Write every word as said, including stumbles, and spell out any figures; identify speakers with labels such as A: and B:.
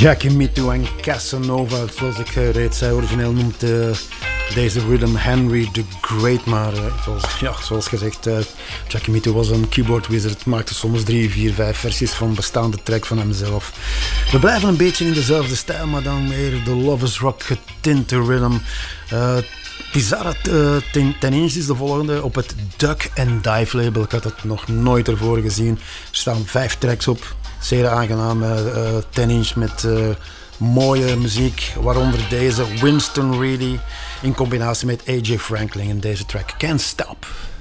A: Jackie Mittoo en Casanova, zoals ik uh, reeds zei, origineel noemt uh, deze rhythm Henry the Great, maar uh, zoals, ja, zoals gezegd, uh, Jackie Mittoo was een keyboard wizard, maakte soms drie, vier, vijf versies van bestaande track van hemzelf. We blijven een beetje in dezelfde stijl, maar dan weer de Lovers Rock getinte rhythm. Uh, Bizarre uh, ten, ten eens is de volgende op het Duck and Dive label. Ik had het nog nooit ervoor gezien. Er staan vijf tracks op. Zeer aangename uh, ten inch met uh, mooie muziek. Waaronder deze Winston Reedy in combinatie met A J Franklin en deze track Can't Stop.